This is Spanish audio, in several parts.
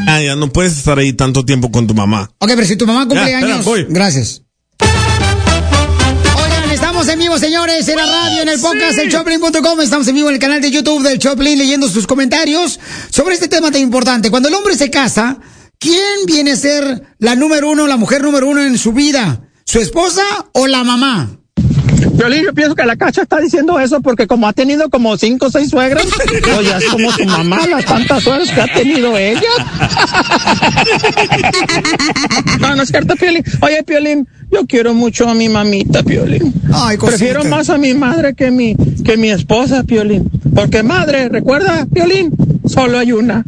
Ya no puedes estar ahí tanto tiempo con tu mamá. Ok, pero si tu mamá cumple años... voy. Gracias. Oigan, estamos en vivo, señores, en la radio, en el podcast, el Choplin.com. Estamos en vivo en el canal de YouTube del Choplin, leyendo sus comentarios sobre este tema tan importante. Cuando el hombre se casa, ¿quién viene a ser la número uno, la mujer número uno en su vida? ¿Su esposa o la mamá? Piolín, yo pienso que la Cacha está diciendo eso porque como ha tenido como 5 o 6 suegras, pues ya es como su mamá, las tantas suegras que ha tenido ella. No es cierto, Piolín. Oye, Piolín, yo quiero mucho a mi mamita, Piolín. Ay, prefiero más a mi madre que mi esposa, Piolín. Porque madre, recuerda, Piolín, solo hay una.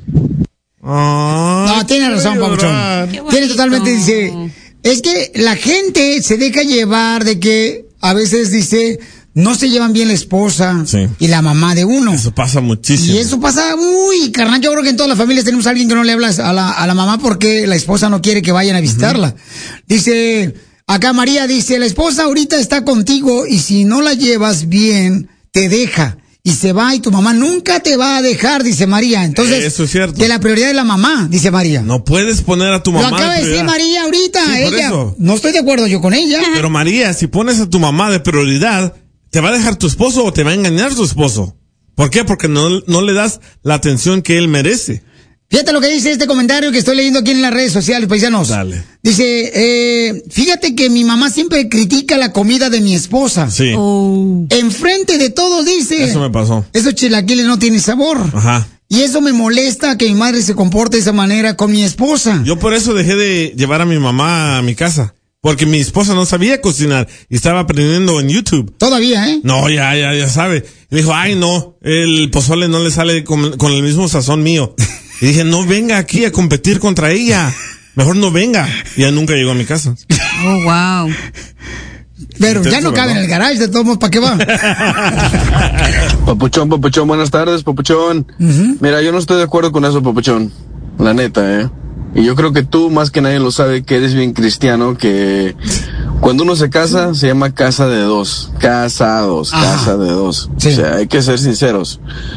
No, tiene razón, Papuchón. Tiene totalmente, dice... Es que la gente se deja llevar de que a veces dice, no se llevan bien la esposa y la mamá de uno. Eso pasa muchísimo. Y eso pasa, carnal, yo creo que en todas las familias tenemos a alguien que no le habla a la mamá porque la esposa no quiere que vayan a visitarla. Dice, acá María dice, la esposa ahorita está contigo y si no la llevas bien, te deja. Y se va y tu mamá nunca te va a dejar, dice María. Entonces, eso es cierto. Que la prioridad es la mamá, dice María. No puedes poner a tu mamá. Lo acaba de decir María ahorita. Sí, ella. No estoy de acuerdo yo con ella. Pero María, si pones a tu mamá de prioridad, ¿te va a dejar tu esposo o te va a engañar tu esposo? ¿Por qué? Porque no le das la atención que él merece. Fíjate lo que dice este comentario que estoy leyendo aquí en las redes sociales, paisanos. Dale. Dice, fíjate que mi mamá siempre critica la comida de mi esposa. Sí. Enfrente de todos dice. Eso me pasó. Esos chilaquiles no tienen sabor. Ajá. Y eso me molesta que mi madre se comporte de esa manera con mi esposa. Yo por eso dejé de llevar a mi mamá a mi casa. Porque mi esposa no sabía cocinar y estaba aprendiendo en YouTube. Todavía, ¿eh? No, ya sabe. Y dijo, ay no, el pozole no le sale con el mismo sazón mío. Y dije, no venga aquí a competir contra ella. Mejor no venga. Y ya nunca llegó a mi casa. Oh, wow. Pero ya no cabe en el garage, de todos modos, ¿para qué va? Papuchón, buenas tardes, Papuchón. Mira, yo no estoy de acuerdo con eso, Papuchón. La neta, Y yo creo que tú, más que nadie lo sabe, que eres bien cristiano, que cuando uno se casa, se llama casa de dos. Casa de dos. Sí. O sea, hay que ser sinceros.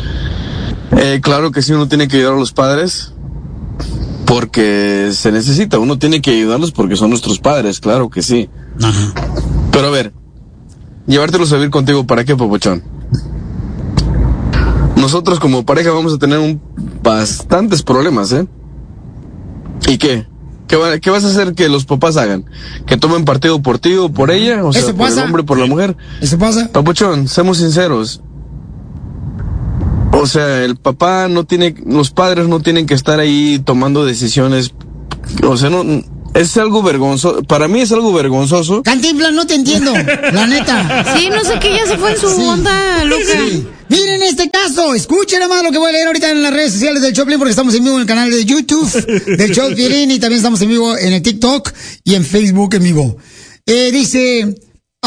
Claro que sí, uno tiene que ayudar a los padres porque se necesita. Uno tiene que ayudarlos porque son nuestros padres, claro que sí. Ajá. Pero a ver, llevártelos a vivir contigo, ¿para qué, Papuchón? Nosotros como pareja vamos a tener bastantes problemas, ¿Y qué? ¿Qué vas a hacer que los papás hagan? ¿Que tomen partido por ti o por ella? O sea, por el hombre, por la mujer. ¿Eso pasa? Papuchón, seamos sinceros. O sea, los padres no tienen que estar ahí tomando decisiones. O sea, es algo vergonzoso. Para mí es algo vergonzoso. Cantinflas, no te entiendo, la neta. Sí, no sé qué, ya se fue en su onda loca. Sí. Miren este caso, escuchen nada más lo que voy a leer ahorita en las redes sociales del Choplin, porque estamos en vivo en el canal de YouTube del Choplin y también estamos en vivo en el TikTok y en Facebook en vivo. Dice,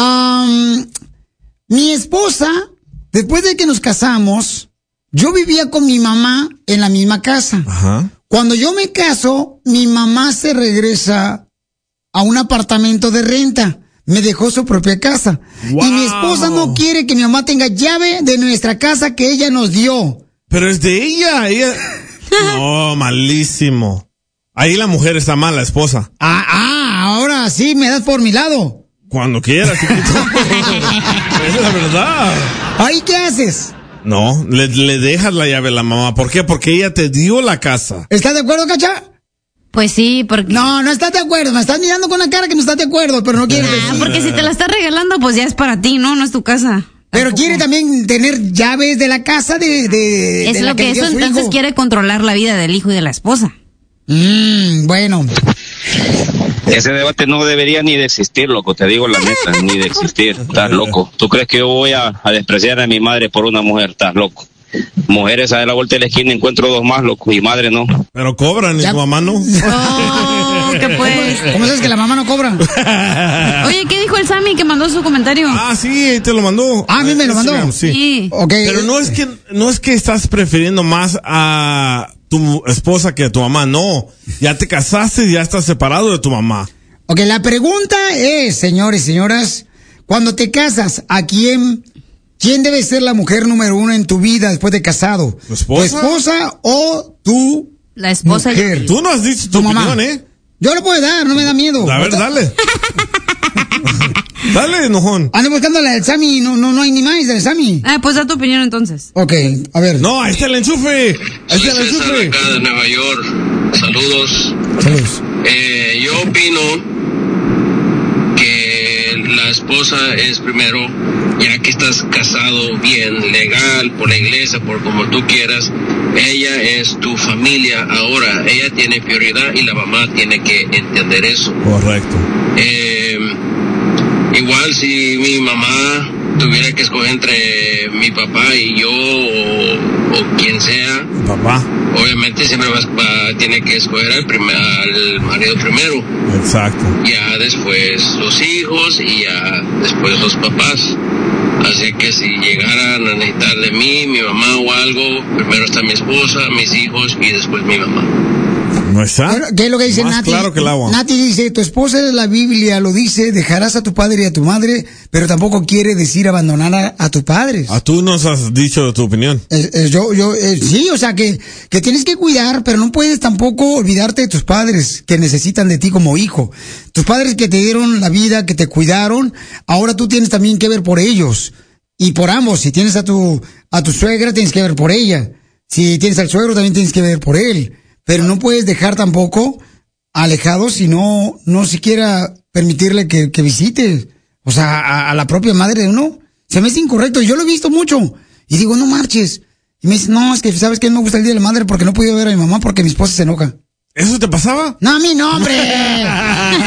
mi esposa, después de que nos casamos, yo vivía con mi mamá en la misma casa. Ajá. Cuando yo me caso, mi mamá se regresa a un apartamento de renta. Me dejó su propia casa. Wow. Y mi esposa no quiere que mi mamá tenga llave de nuestra casa que ella nos dio. Pero es de ella. No, malísimo. Ahí la mujer está mal, la esposa. Ahora sí me das por mi lado. Cuando quieras, chiquito. Es la verdad. ¿Ahí qué haces? No, le dejas la llave a la mamá. ¿Por qué? Porque ella te dio la casa. ¿Estás de acuerdo, Cacha? Pues sí, porque... No estás de acuerdo. Me estás mirando con la cara que no estás de acuerdo, pero no quieres decir. Porque si te la estás regalando, pues ya es para ti, ¿no? No es tu casa. Pero tampoco. Quiere también tener llaves de la casa de es la lo que eso entonces hijo. Quiere controlar la vida del hijo y de la esposa. Bueno. Ese debate no debería ni de existir, loco, te digo la neta, ni de existir, estás loco. ¿Tú crees que yo voy a despreciar a mi madre por una mujer? Estás loco. Mujeres a la vuelta de la esquina encuentro 2 más, loco, y madre no. Pero cobran, y tu mamá no. Oh, ¿qué pues? ¿Cómo sabes que la mamá no cobra? Oye, ¿qué dijo el Sammy que mandó su comentario? Sí, te lo mandó. A mí me lo mandó. Sí. Okay. Pero no es que estás prefiriendo más a tu esposa que a tu mamá, no. Ya te casaste y ya estás separado de tu mamá. Ok, la pregunta es, señores y señoras, cuando te casas, ¿a quién debe ser la mujer número 1 en tu vida después de casado? ¿Tu esposa? ¿Tu esposa o tu La esposa Mujer. y Tú no has dicho tu mamá. opinión, ¿eh? Yo lo puedo dar, no me da miedo. A ver, dale. Dale, enojón. Ando buscando la del Sammy, no hay ni más del Sammy. Pues da tu opinión entonces. Ok, a ver. No, ahí está el enchufe. Ahí Soy está el César, enchufe. acá de Nueva York. Saludos. Saludos. Yo opino que la esposa es primero, ya que estás casado bien, legal, por la iglesia, por como tú quieras. Ella es tu familia ahora. Ella tiene prioridad y la mamá tiene que entender eso. Correcto. Igual si mi mamá tuviera que escoger entre mi papá y yo o quien sea, Papá. obviamente siempre tiene que escoger al marido primero, Exacto. ya después los hijos y ya después los papás. Así que si llegaran a necesitar de mí, mi mamá o algo, primero está mi esposa, mis hijos y después mi mamá. ¿No está? ¿Qué es lo que dice Más Nati? claro que el agua. Nati dice, tu esposa de la Biblia lo dice, dejarás a tu padre y a tu madre, pero tampoco quiere decir abandonar a tus padres. Tú nos has dicho tu opinión. Sí, o sea que tienes que cuidar, pero no puedes tampoco olvidarte de tus padres que necesitan de ti como hijo. Tus padres que te dieron la vida, que te cuidaron, ahora tú tienes también que ver por ellos. Y por ambos, si tienes a tu suegra, tienes que ver por ella. Si tienes al suegro, también tienes que ver por él. Pero no puedes dejar tampoco alejados y no siquiera permitirle que visite, o sea, a la propia madre de uno. Se me hace incorrecto. Yo lo he visto mucho. Y digo, no marches. Y me dice, no, es que sabes que no me gusta el Día de la Madre porque no he podido ver a mi mamá porque mi esposa se enoja. ¿Eso te pasaba? No, a mí no, hombre.